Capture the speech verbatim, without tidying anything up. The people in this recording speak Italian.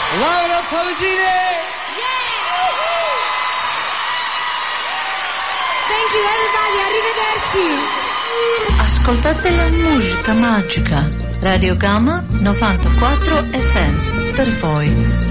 Laura Pausini! Thank you everybody, arrivederci. Ascoltate la musica magica. Radio Gamma novantaquattro F M per voi.